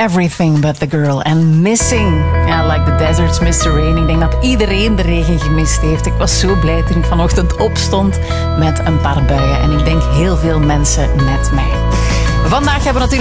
Everything But The Girl en Missing. Ja, like the deserts miss the rain. Ik denk dat iedereen de regen gemist heeft. Ik was zo blij toen ik vanochtend opstond met een paar buien. En ik denk heel veel mensen met mij. Vandaag hebben we natuurlijk